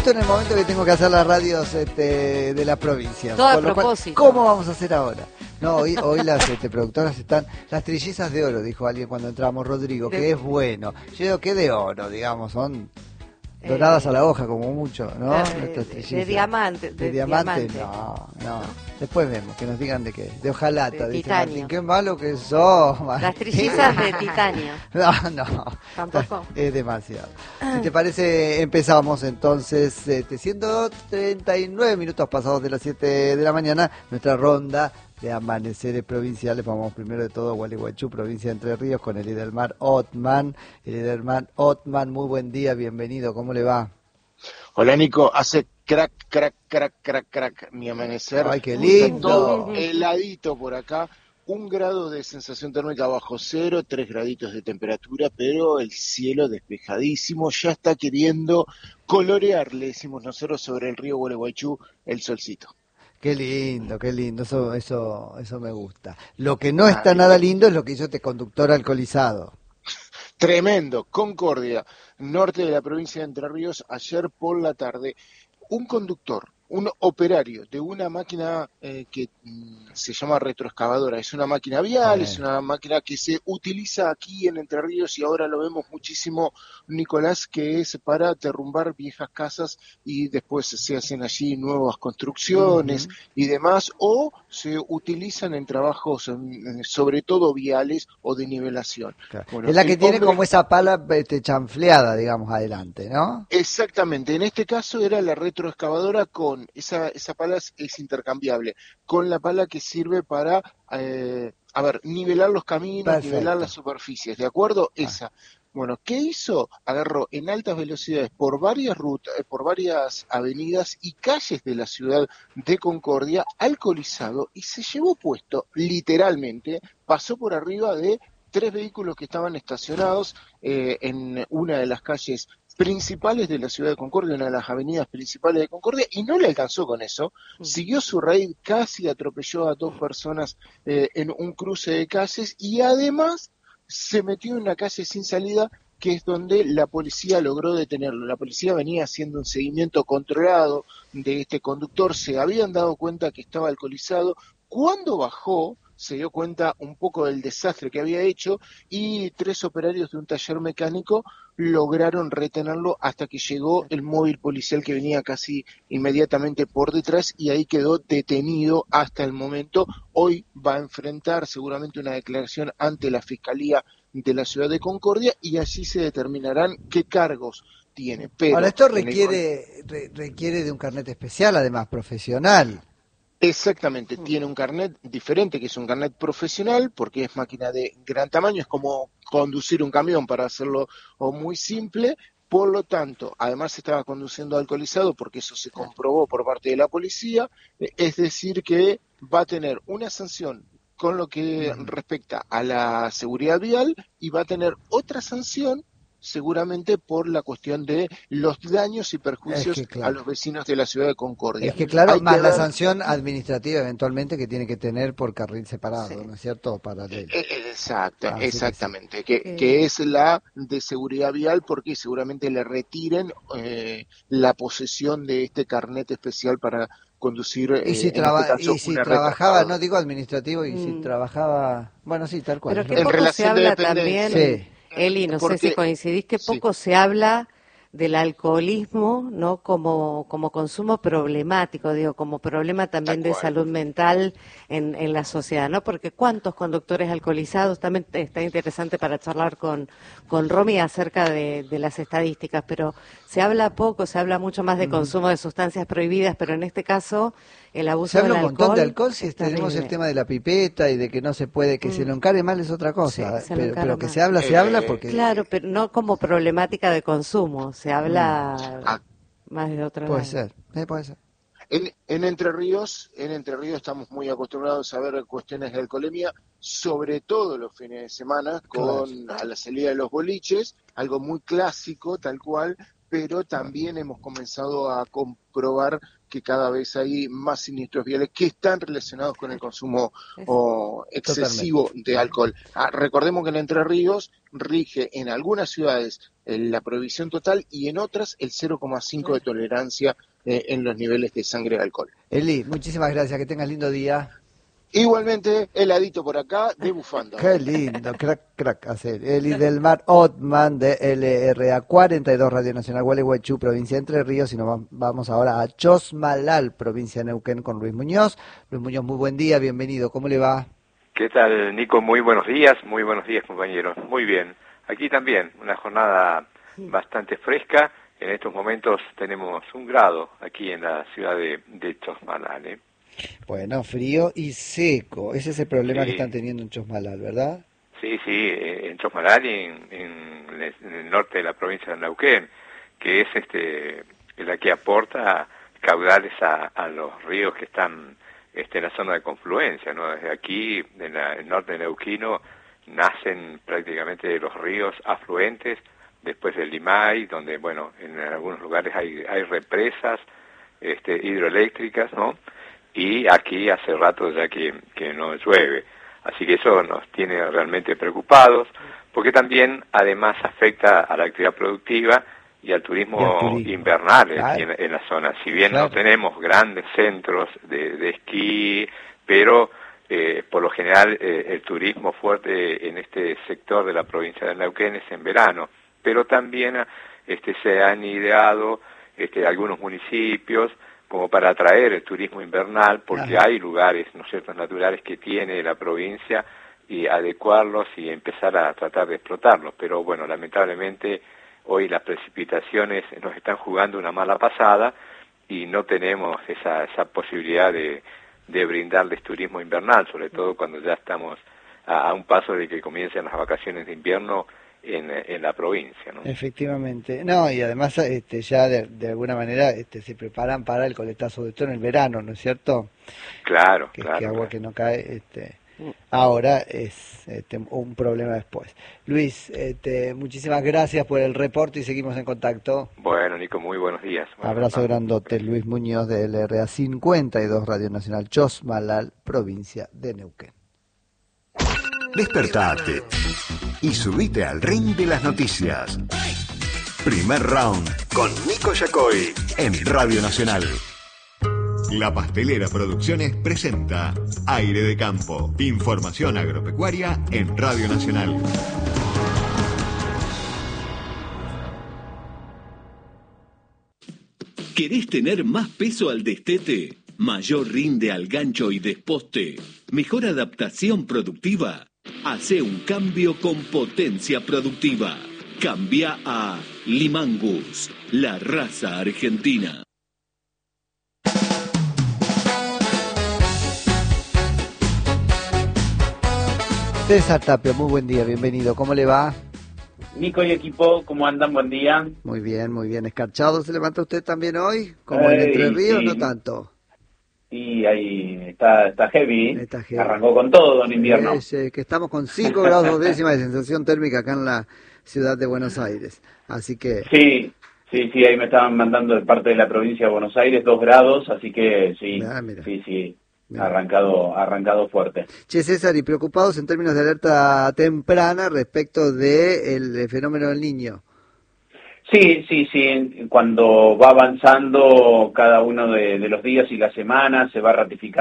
justo en el momento que tengo que hacer las radios de las provincias. Todo a Con lo cual, propósito. ¿cómo vamos a hacer ahora? No, hoy las productoras están, las trillizas de oro, dijo alguien cuando entramos, Rodrigo, que es bueno. Yo digo que de oro, digamos, son doradas a la hoja como mucho, ¿no? Nuestras trillizas. De diamante. De diamante, no. Después vemos, que nos digan de qué. De hojalata, de dice titanio. Martín. Qué malo que sos, Martín. Las trillizas de titanio. No. Tampoco. Es demasiado. Si te parece, empezamos entonces, siendo 39 minutos pasados de las 7 de la mañana, nuestra ronda de amaneceres provinciales. Vamos primero de todo a Gualeguaychú, provincia de Entre Ríos, con el Edelmar Ottman. El Edelmar Ottman, muy buen día, bienvenido, ¿cómo le va? Hola Nico, hace crack mi amanecer. Ay, qué lindo. Todo heladito por acá, 1 grado de sensación térmica bajo cero, 3 graditos de temperatura, pero el cielo despejadísimo, ya está queriendo colorear, le decimos nosotros, sobre el río Gualeguaychú, el solcito. Qué lindo, eso me gusta. Lo que no está nada lindo es lo que hizo este conductor alcoholizado. Tremendo, Concordia, norte de la provincia de Entre Ríos, ayer por la tarde, un conductor, un operario de una máquina que se llama retroexcavadora, es una máquina vial, es una máquina que se utiliza aquí en Entre Ríos y ahora lo vemos muchísimo, Nicolás, que es para derrumbar viejas casas y después se hacen allí nuevas construcciones y demás, o se utilizan en trabajos sobre todo viales o de nivelación. Claro. Bueno, es la que tiene como esa pala chanfleada, digamos, adelante, ¿no? Exactamente, en este caso era la retroexcavadora con esa pala es intercambiable, con la pala que sirve para, nivelar los caminos, Perfecto. Nivelar las superficies, ¿de acuerdo? Esa. Bueno, ¿qué hizo? Agarró en altas velocidades por varias rutas, por varias avenidas y calles de la ciudad de Concordia, alcoholizado, y se llevó puesto, literalmente, pasó por arriba de 3 vehículos que estaban estacionados en una de las calles principales de la ciudad de Concordia, una de las avenidas principales de Concordia, y no le alcanzó con eso, siguió su raíz, casi atropelló a 2 personas en un cruce de calles, y además se metió en una calle sin salida, que es donde la policía logró detenerlo. La policía venía haciendo un seguimiento controlado de este conductor, se habían dado cuenta que estaba alcoholizado, cuando bajó se dio cuenta un poco del desastre que había hecho y 3 operarios de un taller mecánico lograron retenerlo hasta que llegó el móvil policial que venía casi inmediatamente por detrás y ahí quedó detenido hasta el momento. Hoy va a enfrentar seguramente una declaración ante la Fiscalía de la ciudad de Concordia y allí se determinarán qué cargos tiene. Pero ahora, esto requiere de un carnet especial, además, profesional. Exactamente, tiene un carnet diferente, que es un carnet profesional, porque es máquina de gran tamaño, es como conducir un camión, para hacerlo muy simple. Por lo tanto, además estaba conduciendo alcoholizado, porque eso se comprobó por parte de la policía, es decir que va a tener una sanción con lo que respecta a la seguridad vial y va a tener otra sanción seguramente por la cuestión de los daños y perjuicios a los vecinos de la ciudad de Concordia. Es que claro, más la sanción administrativa eventualmente que tiene que tener por carril separado, ¿no es cierto? Paralelo. Exactamente, que es la de seguridad vial, porque seguramente le retiren la posesión de este carnet especial para conducir, y si, trabajaba, no digo administrativo, y si trabajaba, bueno, sí, tal cual. Pero que poco se habla también, Eli, no sé si coincidís, que poco se habla del alcoholismo, ¿no? Como consumo problemático, digo, como problema también de salud mental en la sociedad, ¿no? Porque cuántos conductores alcoholizados, también está interesante para charlar con Romy acerca de las estadísticas, pero se habla poco, se habla mucho más de consumo de sustancias prohibidas, pero en este caso el abuso del alcohol. Se habla un montón de alcohol, si tenemos el tema de la pipeta y de que no se puede, que se lo encare mal es otra cosa, pero que se habla porque... Claro, pero no como problemática de consumo, se habla más de otra puede ser. En Entre Ríos estamos muy acostumbrados a ver cuestiones de alcoholemia, sobre todo los fines de semana, a la salida de los boliches, algo muy clásico, tal cual, pero también hemos comenzado a comprobar que cada vez hay más siniestros viales que están relacionados con el consumo excesivo de alcohol. Recordemos que en Entre Ríos rige en algunas ciudades la prohibición total y en otras el 0,5 de tolerancia en los niveles de sangre de alcohol. Eli, muchísimas gracias, que tengas lindo día. Igualmente, heladito por acá, de bufanda. Qué lindo, crack hacer. Eli del Mar Otman de LRA 42, Radio Nacional Gualeguaychú, provincia de Entre Ríos, y nos vamos ahora a Chosmalal, provincia de Neuquén, con Luis Muñoz. Luis Muñoz, muy buen día, bienvenido, ¿cómo le va? ¿Qué tal, Nico? Muy buenos días, compañeros. Muy bien. Aquí también, una jornada bastante fresca. En estos momentos tenemos 1 grado aquí en la ciudad de Chosmalal, ¿eh? Bueno, frío y seco. Ese es el problema que están teniendo en Chosmalal, ¿verdad? Sí, en Chosmalal y en el norte de la provincia de Neuquén, que es la que aporta caudales a los ríos que están en la zona de confluencia, ¿no? Desde aquí, en el norte de Neuquino, nacen prácticamente los ríos afluentes, después del Limay, donde, bueno, en algunos lugares hay represas hidroeléctricas, ¿no? Y aquí hace rato ya que no llueve. Así que eso nos tiene realmente preocupados, porque también además afecta a la actividad productiva y al turismo invernal en la zona. Si bien no tenemos grandes centros de esquí, pero por lo general el turismo fuerte en este sector de la provincia de Neuquén es en verano. Pero también se han ideado algunos municipios como para atraer el turismo invernal, porque hay lugares, ¿no es cierto?, naturales que tiene la provincia, y adecuarlos y empezar a tratar de explotarlos. Pero bueno, lamentablemente hoy las precipitaciones nos están jugando una mala pasada y no tenemos esa posibilidad de brindarles turismo invernal, sobre todo cuando ya estamos a un paso de que comiencen las vacaciones de invierno en la provincia, ¿no? Efectivamente. No, y además ya de alguna manera se preparan para el coletazo de todo en el verano, ¿no es cierto? Claro, que agua que no cae ahora es un problema después. Luis, muchísimas gracias por el reporte y seguimos en contacto. Bueno, Nico, muy buenos días. Abrazo grandote. Luis Muñoz de LRA 52, Radio Nacional Chosmalal, provincia de Neuquén. Despertate y subite al ring de las noticias. Primer round con Nico Yacoy en Radio Nacional. La Pastelera Producciones presenta Aire de Campo. Información agropecuaria en Radio Nacional. ¿Querés tener más peso al destete? ¿Mayor rinde al gancho y desposte? ¿Mejor adaptación productiva? Hace un cambio con potencia productiva. Cambia a Limangus, la raza argentina. César Tapia, muy buen día, bienvenido. ¿Cómo le va? Nico y equipo, ¿cómo andan? Buen día. Muy bien. ¿Escarchado se levanta usted también hoy? ¿Como en Entre Ríos? Sí. ¿No tanto? Y ahí está heavy. Arrancó con todo en invierno. Que estamos con 5 grados 2 décimas de sensación térmica acá en la ciudad de Buenos Aires. Así que... Sí, ahí me estaban mandando de parte de la provincia de Buenos Aires 2 grados, así que sí, mira. Sí. Arrancado fuerte. Che, César, y preocupados en términos de alerta temprana respecto del fenómeno del Niño. Sí, cuando va avanzando cada uno de los días y las semanas se va ratificando